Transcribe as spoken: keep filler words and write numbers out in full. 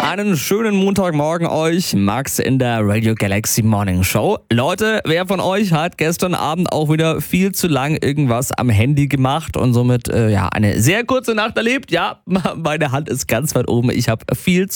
Einen schönen Montagmorgen euch, Max in der Radio Galaxy Morning Show. Leute, wer von euch hat gestern Abend auch wieder viel zu lang irgendwas am Handy gemacht und somit äh, ja eine sehr kurze Nacht erlebt? Ja, meine Hand ist ganz weit oben. Ich habe viel